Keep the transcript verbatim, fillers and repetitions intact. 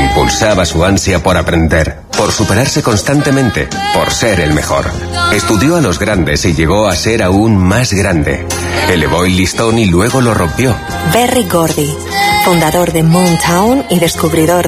impulsaba su ansia por aprender, por superarse constantemente, por ser el mejor. Estudió a los grandes y llegó a ser aún más grande. Elevó el listón y luego lo rompió. Berry Gordy, fundador de Moontown y descubridor